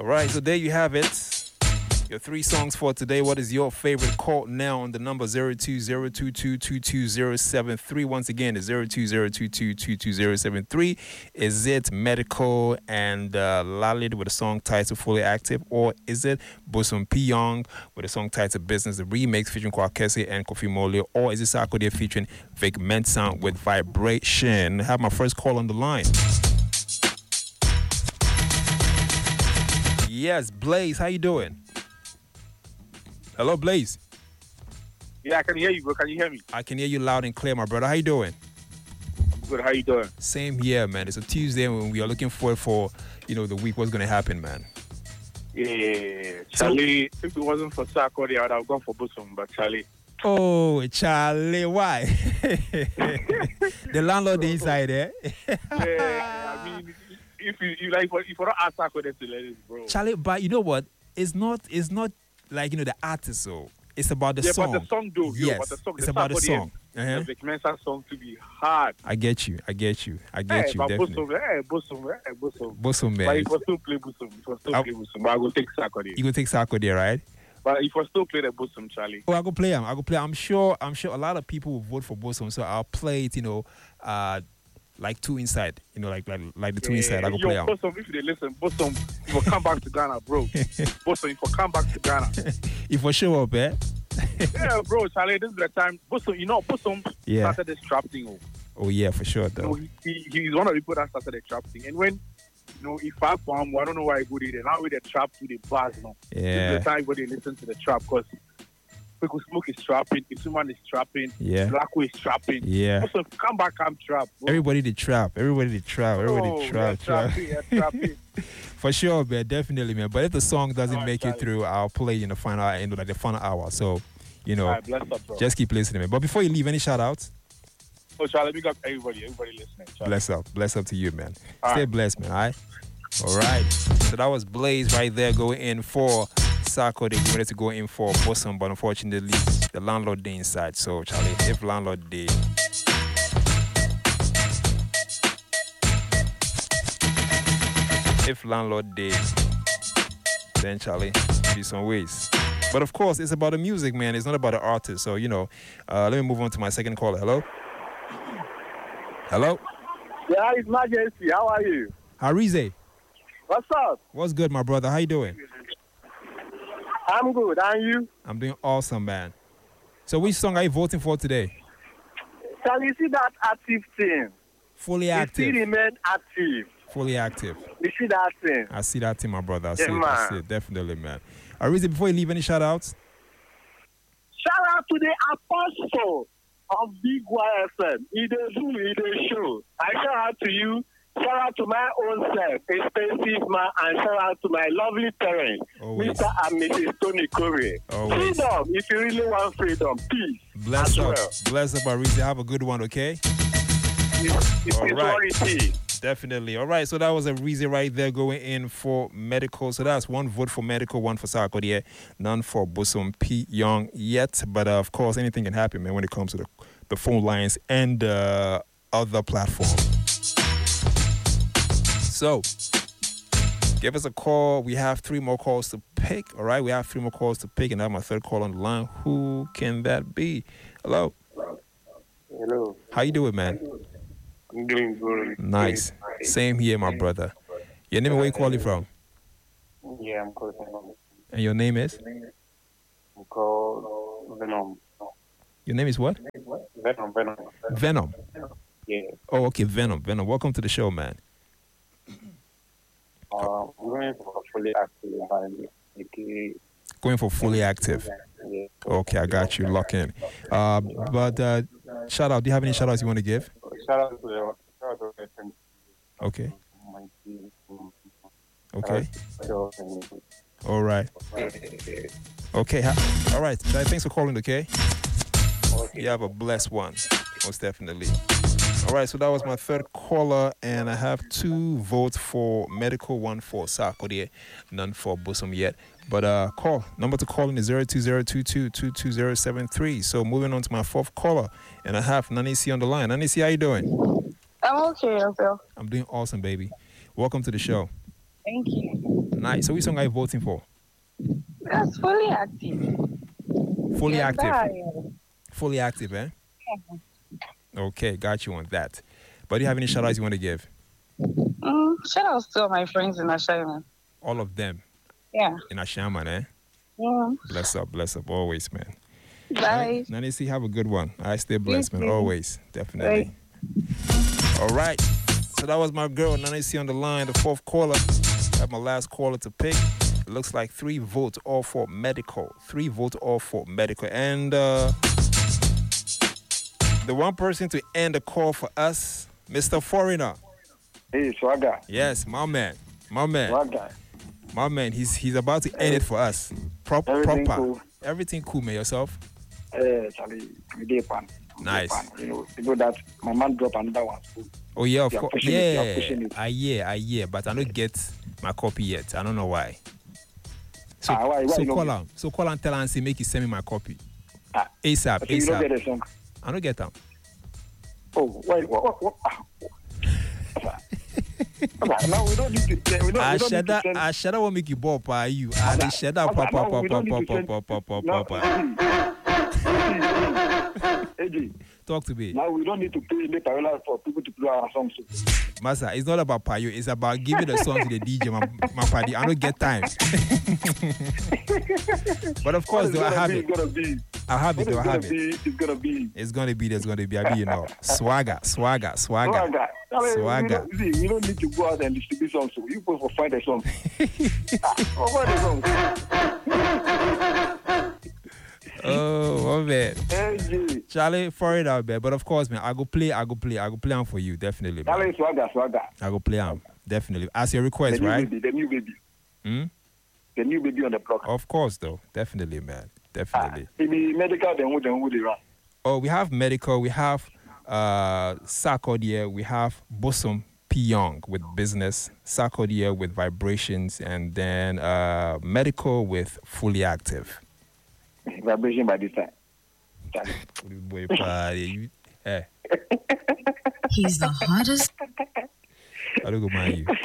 All right, so there you have it. Your 3 songs for today. What is your favorite? Call now on the number 0202222073. Once again, it's 0202222073. Is it Medical and Lalid with a song titled Fully Active, or is it Bosom P. Young with a song titled Business, the remix featuring Kwakese and Kofi Mole, or is it Sarkodie featuring Vic Mensa with Vibration? I have my first call on the line. Yes, Blaze, how you doing? Hello, Blaze. Yeah, I can hear you, bro. Can you hear me? I can hear you loud and clear, my brother. How you doing? I'm good. How you doing? Same here, man. It's a Tuesday when we are looking forward for, the week. What's going to happen, man? Yeah, Charlie. If it wasn't for Sarkodie, I would have gone for Bosom, but Charlie. Oh, Charlie, why? The landlord inside there. Yeah, I mean, if you don't ask Sarkodie to let it, bro. Charlie, but you know what? It's not like the artist, so it's about the song. Yeah, but the song though. Yes, but the song, it's about the song. The Vic Mensa song to be hard. I get you. But Definitely. Bosom. Bosom, man. But if I still play Bosom, but I go take Sarkodie. You go take Sarkodie, right? But if I still play the Bosom, Charlie. Oh, I go play him. I'm sure a lot of people will vote for Bosom, so I'll play it. Like two inside, like the two inside. I go play out. Bosom, if they listen, Bosom, if I come back to Ghana, bro. Bosom, if I come back to Ghana. If I show up, Yeah, bro, Charlie, this is the time. Bosom, Bosom started this trap thing. Oh yeah, for sure, though. He's one of the people that started the trap thing. And when, if I found, I don't know why I go there. Now with the trap to the bars, Yeah. This is the time where they listen to the trap, because Pickle Smoke is trapping, Isuman is trapping, Yeah. Blacko is trapping. Yeah. Also, come back, I'm trap. Bro. Everybody the trap. Trapping. For sure, man. Definitely, man. But if the song doesn't make it Charlie. through, I'll play in the final, the final hour. So, All right, bless up, bro. just keep listening, man. But before you leave, any shout outs? Oh, Charlie, big up everybody listening. Charlie. Bless up to you, man. All Stay right. blessed, man. All right. So that was Blaze right there going in for Sarkodie. He wanted to go in for Bosom, but unfortunately, the landlord day inside. So, Charlie, if landlord day. If landlord day, then Charlie, be some ways. But of course, it's about the music, man. It's not about the artist. So, let me move on to my second caller. Hello? Hello? Yeah, it's Majesty. How are you? Harize, What's up? what's good, my brother? How you doing? I'm good. And you? I'm doing awesome, man. So which song are you voting for today? Can you see that active thing? Fully It still active. remain active. Fully active. You see that thing? I see that thing, my brother. I see Yeah, it. I man. see it. Definitely, man. Harize, before you leave, any shout outs? Shout out to the apostle of Big YFM. He does do, he does show. I shout out to you. Shout out to my own self, expensive man, and shout out to my lovely parents, Always. Mr. and Mrs. Tony Corey. Always. Freedom, if you really want freedom, peace. Bless as up. well. Bless up, Harize. Have a good one, okay? It's All what right. it is. Definitely. All right, so that was a reason right there going in for Medical. So that's one vote for Medical, one for Sarkodie, none for Bosom P. Young yet. But of course, anything can happen, man, when it comes to the phone lines and other platforms. So, give us a call. We have 3 more calls to pick. All right, we have 3 more calls to pick, and I have my third call on the line. Who can that be? Hello. Hello. How you doing, man? I'm doing good. Nice. Same here, my brother. Your name and where you calling from? Yeah, I'm calling from. And your name is? I'm called Venom. Your name is what? Venom. Venom. Yeah. Oh, okay, Venom. Welcome to the show, man. I'm going for fully active. Going for fully active. Yeah. Okay, I got you. Lock in. But shout out. Do you have any shout outs you want to give? Shout out to the friends. Okay. My team. Okay. All right. Okay. All right. Thanks for calling, okay? You have a blessed one. Most definitely. All right, so that was my third caller, and I have 2 votes for Medical, 1 for Sarkodie, none for Bosom yet. But number to call in is 0202222073. So moving on to my 4th caller, and I have Nanisi on the line. Nanisi, how you doing? I'm okay, Uncle. I'm doing awesome, baby. Welcome to the show. Thank you. Nice. So which song are you voting for? That's fully active. Fully Yes, active. I Fully active, eh? Okay, got you on that. But do you have any shout-outs you want to give? Shout out to all my friends in Ashaiman. All of them? Yeah. In Ashaman, eh? Yeah. Bless up, always, man. Bye. Nancy, have a good one. I stay blessed, man, always. Definitely. Bye. All right. So that was my girl, Nancy, on the line, the fourth caller. I have my last caller to pick. It looks like 3 votes all for medical. 3 votes all for medical. And the one person to end the call for us, Mr. Foreigner. Hey, Swagger. Yes, my man. Swagger. My man, he's about to end it for us. Everything Proper. cool. Everything cool, man. Yourself? Charlie, we did pan. Nice. You know that my man dropped another one. Oh yeah, of course. Yeah, I hear, but I don't get my copy yet. I don't know why. So, why call him. So call and tell him and say make he send me my copy. ASAP. You don't get the song. I don't get them. Oh, wait, what? Now we don't need to. I shudder won't make you ball by you. I shudder papa. Talk to me. Now we don't need to pay the parallel for people to play our songs. Massa, it's not about payo. It's about giving the song to the DJ, my party. I don't get time. But of course, though, I have it. I have it. Though, I have it. It's gonna be. It's gonna be. There's gonna be. I mean, you know, swagger. We don't need to go out and distribute songs. So you go for find a song. Find a song. Oh man. Hey, Charlie, for it out there. But of course, man, I go play on for you, definitely. Charlie, swagger. I go play on, definitely. As your request, right? The new baby. The new baby on the block. Of course, though. Definitely, man. Definitely. If the medical, then who they run? Oh, we have medical. We have Sarkodie. We have Bosom P. Young with business. Sarkodie with vibrations. And then medical with fully active. Vibration by this time. Boy, party. He's the hottest. I don't go mind you.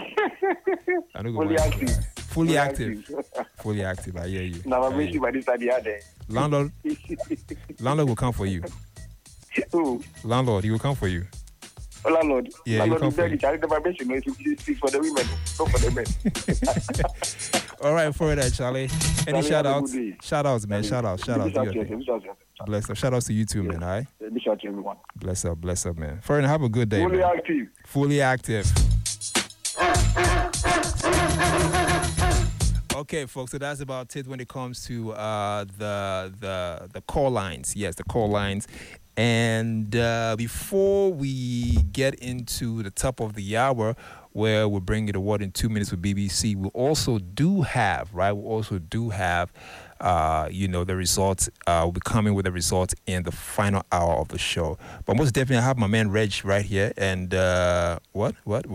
Fully active. Fully active. I hear you. Now vibration by this time. Landlord will come for you. Who? Landlord, he will come for you. Landlord. Yeah, landlord will beg the vibration. It's for the women, not for the men. All right, for that, Charlie. Any shout outs? Shout outs, man. Shout outs. Bless up. Shout outs to you too, man. All right. Big shout out to everyone. Bless up, man. Foreign, have a good day. Fully man. active. Fully active. Okay, folks. So that's about it when it comes to the call lines. Yes, the call lines. And before we get into the top of the hour, where we're bringing the word in 2 minutes with BBC, we also do have, the results. We'll be coming with the results in the final hour of the show. But most definitely, I have my man Reg right here. And what?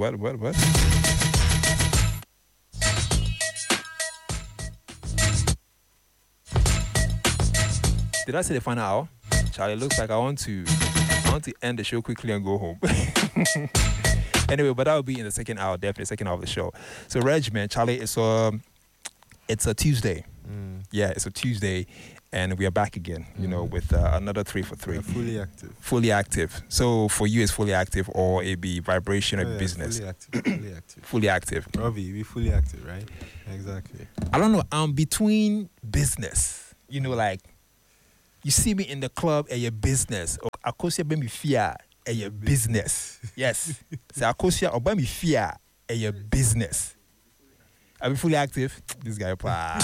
Did I say the final hour? Charlie, it looks like I want to end the show quickly and go home. Anyway, but that will be in the second hour, definitely second hour of the show. So, Reg, man, Charlie, it's a Tuesday. Yeah, it's a Tuesday, and we are back again, with another 3 for 3. Yeah, fully active. So, for you, it's fully active, or it be vibration or business? Fully active. Fully active. Robbie, we fully active, right? Exactly. I don't know. I'm between business. Like, you see me in the club at your business, or Akosia Bemi Fia at your business. Yes. So Akosia or Bemi Fia at your business. Are we fully active? This guy,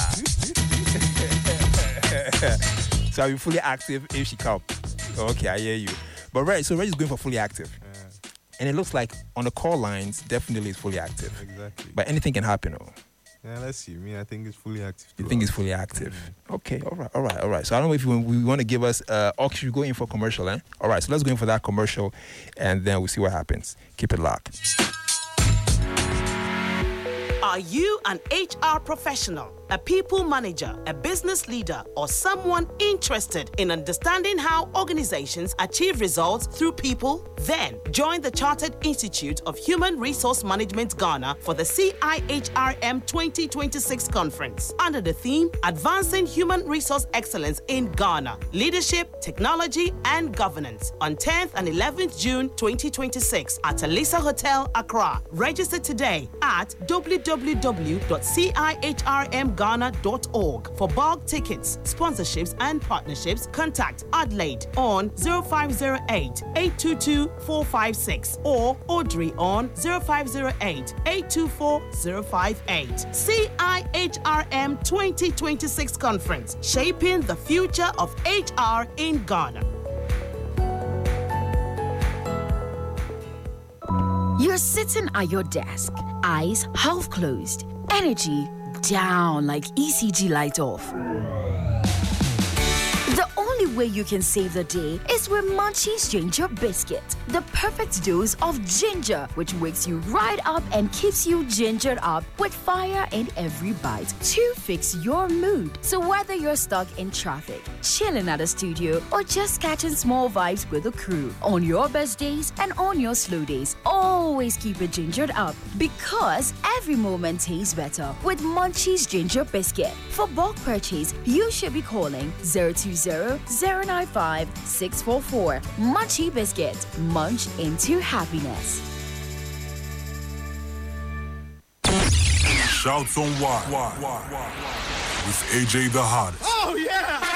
So are we fully active if she come? Okay, I hear you. But Reg is going for fully active. And it looks like on the call lines, definitely it's fully active. Exactly. But anything can happen, though. Yeah, let's see. I think it's fully active. You think it's fully active? Okay, all right. So I don't know if we want to give us, or should we go in for commercial, eh? All right, so let's go in for that commercial, and then we'll see what happens. Keep it locked. Are you an HR professional a people manager, a business leader, or someone interested in understanding how organizations achieve results through people? Then join the Chartered Institute of Human Resource Management Ghana for the CIHRM 2026 conference under the theme Advancing Human Resource Excellence in Ghana, Leadership, Technology and Governance on 10th and 11th June 2026 at Alisa Hotel, Accra. Register today at www.cihrmghana.org. For bulk tickets, sponsorships and partnerships, contact Adelaide on 0508-822-456 or Audrey on 0508-824-058. CIHRM 2026 conference, shaping the future of HR in Ghana. You're sitting at your desk, eyes half closed, energy down like ECG light off. The only way you can save the day is with Munchie's Ginger Biscuit, the perfect dose of ginger, which wakes you right up and keeps you gingered up with fire in every bite to fix your mood. So whether you're stuck in traffic, chilling at a studio, or just catching small vibes with the crew, on your best days and on your slow days, always keep it gingered up because every moment tastes better with Munchie's Ginger Biscuit. For bulk purchase, you should be calling 020-095-644. Munchie Biscuit. Munch into happiness. Shouts on what? With AJ the Hottest. Oh, yeah!